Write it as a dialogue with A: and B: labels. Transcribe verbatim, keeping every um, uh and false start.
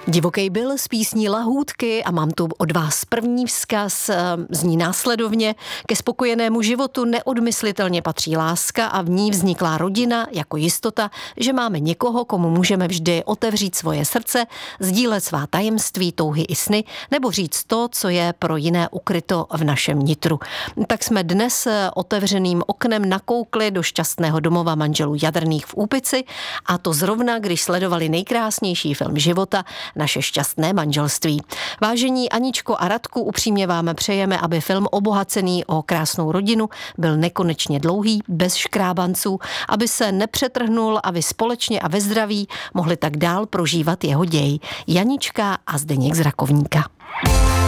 A: Divokej byl z písní Lahůdky a mám tu od vás první vzkaz, zní následovně: ke spokojenému životu neodmyslitelně patří láska a v ní vzniklá rodina jako jistota, že máme někoho, komu můžeme vždy otevřít svoje srdce, sdílet svá tajemství, touhy i sny, nebo říct to, co je pro jiné ukryto v našem nitru. Tak jsme dnes otevřeným oknem nakoukli do šťastného domova manželů Jadrných v Úpici, a to zrovna, když sledovali nejkrásnější film života, Naše šťastné manželství. Vážení Aničko a Radku, upřímně vám přejeme, aby film obohacený o krásnou rodinu byl nekonečně dlouhý, bez škrábanců, aby se nepřetrhnul a vy společně a ve zdraví mohli tak dál prožívat jeho děj. Janička a Zdeněk z Rakovníka.